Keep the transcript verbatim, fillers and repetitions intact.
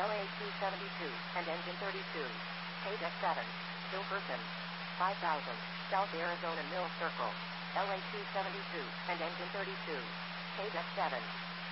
L A two seventy-two, and engine thirty-two. Page X seven. Hilferson. five thousand, South Arizona Mill Circle. L A two seventy-two, and engine thirty-two. Page X seven.